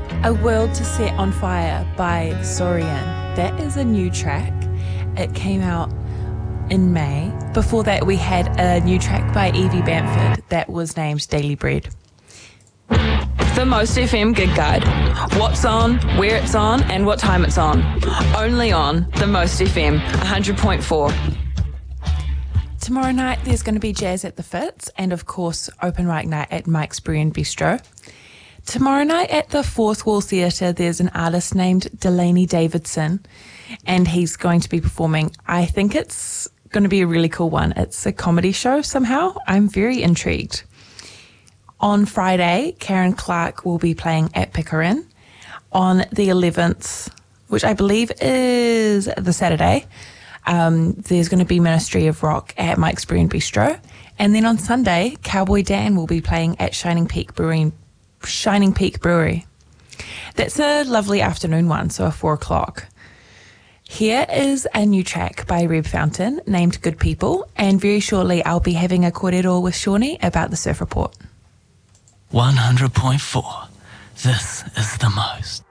A World to Set on Fire by Sorian. That is a new track. It came out in May. Before that, we had a new track by Evie Bamford that was named Daily Bread. The Most FM Gig Guide. What's on, where it's on, and what time it's on. Only on The Most FM 100.4. Tomorrow night, there's going to be jazz at the Fitz and, of course, open mic night at Mike's Brew and Bistro. Tomorrow night at the Fourth Wall Theatre, there's an artist named Delaney Davidson, and he's going to be performing. I think it's going to be a really cool one. It's a comedy show somehow. I'm very intrigued. On Friday, Karen Clark will be playing at Pickering. On the 11th, which I believe is the Saturday, there's going to be Ministry of Rock at Mike's Brew and Bistro. And then on Sunday, Cowboy Dan will be playing at Shining Peak Brewery. That's a lovely afternoon one, so a 4 o'clock. Here is a new track by Reb Fountain named Good People, and very shortly I'll be having a kōrero with Shawnee about the Surf Report. 100.4. This is the most.